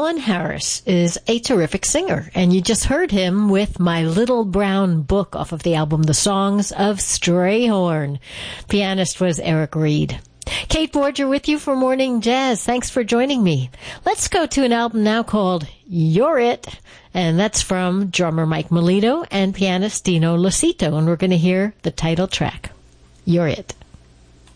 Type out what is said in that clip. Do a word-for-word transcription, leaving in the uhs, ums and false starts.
Alan Harris is a terrific singer, and you just heard him with My Little Brown Book off of the album The Songs of Strayhorn. Pianist was Eric Reed. Kate Borger with you for Morning Jazz. Thanks for joining me. Let's go to an album now called You're It, and that's from drummer Mike Melito and pianist Dino Losito, and we're going to hear the title track, You're It.